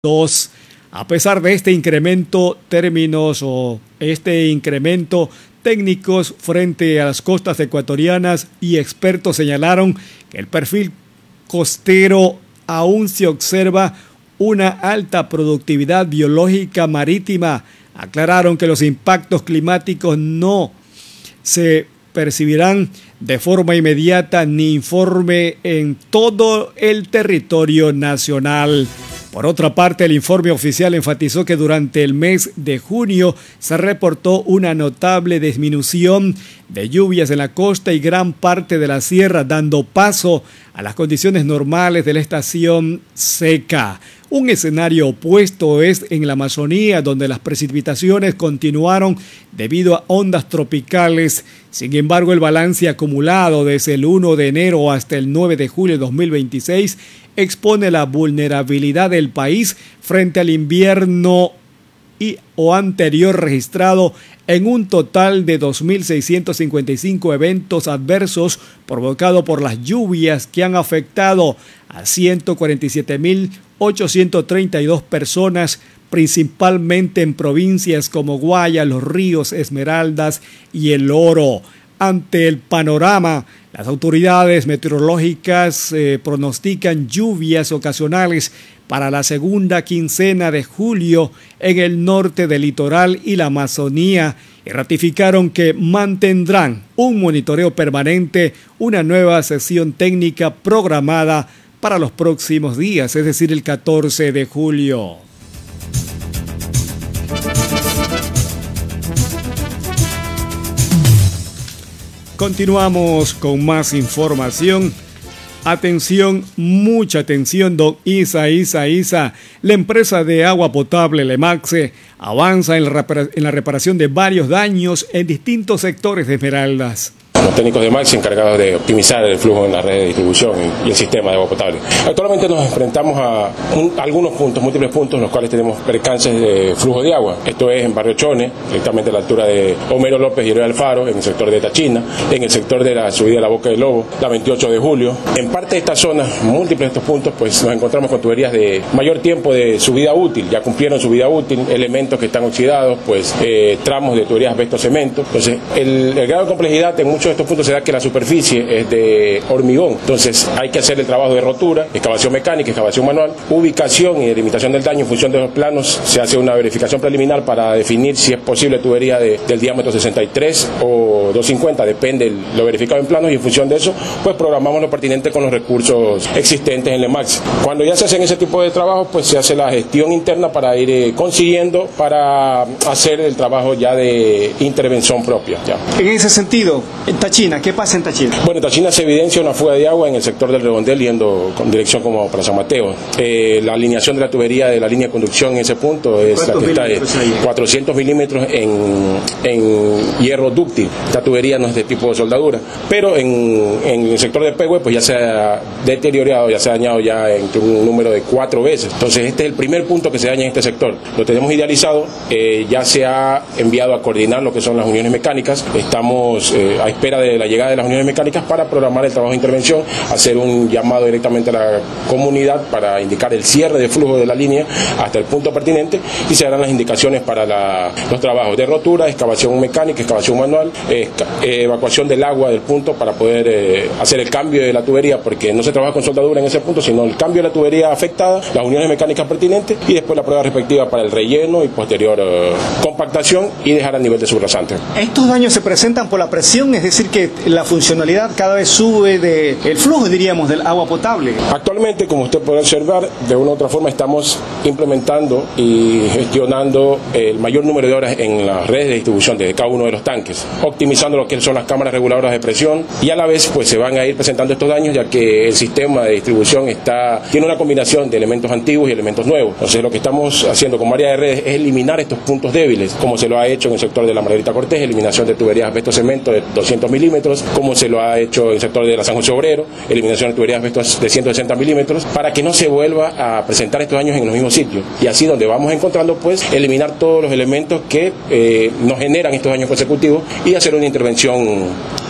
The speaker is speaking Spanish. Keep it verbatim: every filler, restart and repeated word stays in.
Dos. A pesar de este incremento, términos o este incremento técnicos frente a las costas ecuatorianas y expertos señalaron que el perfil costero aún se observa una alta productividad biológica marítima. Aclararon que los impactos climáticos no se percibirán de forma inmediata ni informe en todo el territorio nacional. Por otra parte, el informe oficial enfatizó que durante el mes de junio se reportó una notable disminución de lluvias en la costa y gran parte de la sierra, dando paso a las condiciones normales de la estación seca. Un escenario opuesto es en la Amazonía, donde las precipitaciones continuaron debido a ondas tropicales. Sin embargo, el balance acumulado desde el primero de enero hasta el nueve de julio de dos mil veintiséis expone la vulnerabilidad del país frente al invierno y o anterior registrado en un total de dos mil seiscientos cincuenta y cinco eventos adversos provocados por las lluvias que han afectado a ciento cuarenta y siete mil ochocientos treinta y dos personas, principalmente en provincias como Guayas, Los Ríos, Esmeraldas y El Oro. Ante el panorama, las autoridades meteorológicas eh, pronostican lluvias ocasionales para la segunda quincena de julio en el norte del litoral y la Amazonía y ratificaron que mantendrán un monitoreo permanente, una nueva sesión técnica programada para los próximos días, es decir, el catorce de julio. Continuamos con más información. Atención, mucha atención, don Isa, Isa, Isa. La empresa de agua potable Lemaxe avanza en la, en la reparación de varios daños en distintos sectores de Esmeraldas. Los técnicos de Maxi encargados de optimizar el flujo en la red de distribución y el sistema de agua potable. Actualmente nos enfrentamos a un, algunos puntos, múltiples puntos, en los cuales tenemos percances de flujo de agua. Esto es en Barrio Chone, directamente a la altura de Homero López y Eloy Alfaro, en el sector de Tachina, en el sector de la subida de la Boca del Lobo, la veintiocho de julio. En parte de estas zonas, múltiples de estos puntos, pues nos encontramos con tuberías de mayor tiempo de su vida útil. Ya cumplieron su vida útil, elementos que están oxidados, pues eh, tramos de tuberías asbesto-cemento. Entonces, el, el grado de complejidad en muchos de estos puntos se da que la superficie es de hormigón, entonces hay que hacer el trabajo de rotura, excavación mecánica, excavación manual, ubicación y delimitación del daño en función de los planos. Se hace una verificación preliminar para definir si es posible tubería de, del diámetro sesenta y tres o doscientos cincuenta, depende de lo verificado en planos, y en función de eso pues programamos lo pertinente con los recursos existentes en Lemax. Cuando ya se hacen ese tipo de trabajo, pues se hace la gestión interna para ir eh, consiguiendo para hacer el trabajo ya de intervención propia. Ya. En ese sentido, en Tachina, ¿qué pasa en Tachina? Bueno, en Tachina se evidencia una fuga de agua en el sector del Redondel yendo con dirección como para San Mateo. Eh, la alineación de la tubería de la línea de conducción en ese punto es la que está de cuatrocientos milímetros en, en hierro dúctil. Esta tubería no es de tipo de soldadura, pero en, en el sector de Pehue pues ya se ha deteriorado, ya se ha dañado ya entre un número de cuatro veces. Entonces este es el primer punto que se daña en este sector. Lo tenemos idealizado, eh, ya se ha enviado a coordinar lo que son las uniones mecánicas. Estamos eh, a espera de la llegada de las uniones mecánicas para programar el trabajo de intervención, hacer un llamado directamente a la comunidad para indicar el cierre de flujo de la línea hasta el punto pertinente, y se darán las indicaciones para la, los trabajos de rotura, excavación mecánica, excavación manual, eh, evacuación del agua del punto para poder eh, hacer el cambio de la tubería, porque no se trabaja con soldadura en ese punto, sino el cambio de la tubería afectada, las uniones mecánicas pertinentes y después la prueba respectiva para el relleno y posterior eh, compactación y dejar a nivel de subrasante. Estos daños se presentan por la presión, es decir, que la funcionalidad cada vez sube de el flujo, diríamos, del agua potable. Actualmente, como usted puede observar, de una u otra forma estamos implementando y gestionando el mayor número de horas en las redes de distribución de cada uno de los tanques, optimizando lo que son las cámaras reguladoras de presión, y a la vez pues se van a ir presentando estos daños, ya que el sistema de distribución está tiene una combinación de elementos antiguos y elementos nuevos. Entonces lo que estamos haciendo como área de redes es eliminar estos puntos débiles, como se lo ha hecho en el sector de la Margarita Cortés, eliminación de tuberías asbesto-cemento de doscientos milímetros, como se lo ha hecho en el sector de la San José Obrero, eliminación de tuberías de ciento sesenta milímetros, para que no se vuelva a presentar estos daños en los mismos sitios. Y así donde vamos encontrando, pues, eliminar todos los elementos que eh, nos generan estos daños consecutivos y hacer una intervención